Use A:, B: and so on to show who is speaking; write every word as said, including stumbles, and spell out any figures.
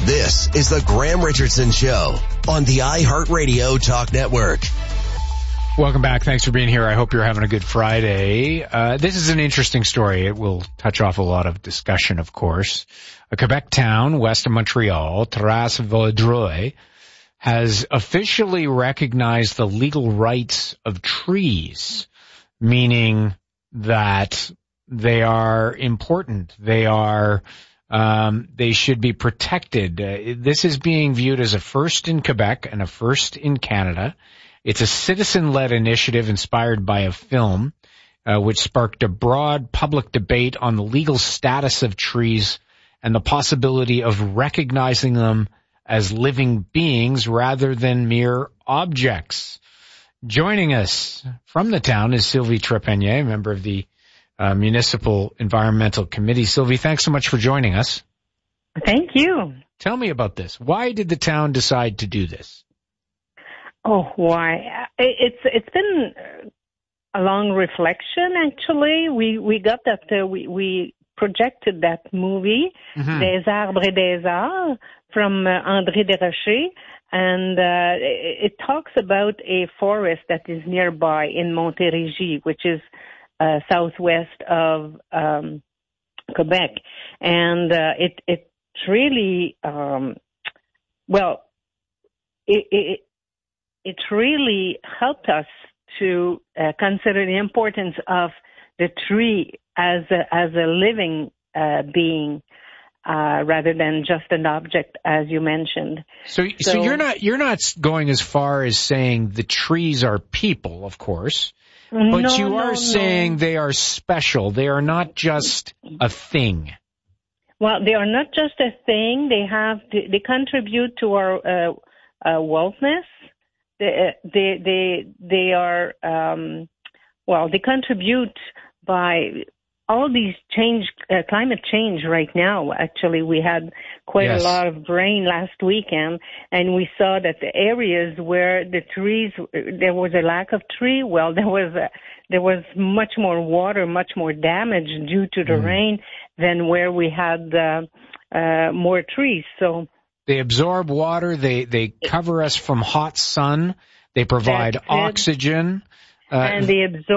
A: This is the Graham Richardson Show on the iHeartRadio Talk Network.
B: Welcome back. Thanks for being here. I hope you're having a good Friday. Uh, this is an interesting story. It will touch off a lot of discussion, of course. A Quebec town west of Montreal, Terrasse-Vaudreuil, has officially recognized the legal rights of trees, meaning that they are important. They are, um, they should be protected. Uh, this is being viewed as a first in Quebec and a first in Canada. It's a citizen-led initiative inspired by a film, uh, which sparked a broad public debate on the legal status of trees and the possibility of recognizing them as living beings rather than mere objects. Joining us from the town is Sylvie Trepanier, member of the uh, Municipal Environmental Committee. Sylvie, thanks so much for joining us.
C: Thank you.
B: Tell me about this. Why did the town decide to do this?
C: Oh, why? It's it's been a long reflection. Actually, we we got that uh, we we projected that movie, mm-hmm. Des Arbres et des Arts, from uh, André Desrochers, and uh, it, it talks about a forest that is nearby in Montérégie, which is uh, southwest of um, Quebec, and uh, it it's really um, well, it. it It really helped us to uh, consider the importance of the tree as a, as a living uh, being, uh, rather than just an object, as you mentioned.
B: So, so, so you're not you're not going as far as saying the trees are people, of course, but
C: no,
B: you are
C: no,
B: saying
C: no.
B: they are special. They are not just a thing.
C: Well, they are not just a thing. They have they contribute to our uh, uh, wellness. They, they, they, they are, um, well, they contribute by all these change, uh, climate change right now. Actually, we had quite yes. a lot of rain last weekend, and we saw that the areas where the trees, there was a lack of tree, well, there was a, there was much more water, much more damage due to the mm. rain than where we had uh, uh, more trees. So.
B: They absorb water. They they cover us from hot sun. They provide oxygen.
C: Uh, and they absorb.